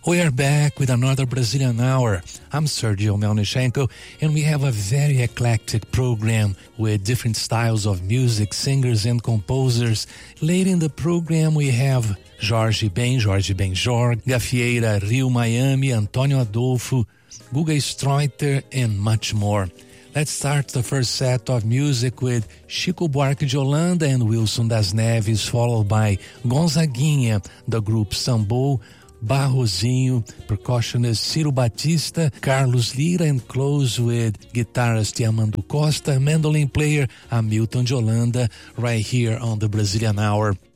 We are back with another Brazilian Hour. I'm Sergio Melnichenko, and we have a very eclectic program with different styles of music, singers and composers. Later in the program, we have Jorge Benjor, Gafieira, Rio Miami, Antonio Adolfo, Guga Streuter, and much more. Let's start the first set of music with Chico Buarque de Holanda and Wilson das Neves, followed by Gonzaguinha, the group Sambô, Barrozinho, percussionist Ciro Batista, Carlos Lira, and close with guitarist Armando Costa, mandolin player Hamilton de Holanda, right here on the Brazilian Hour.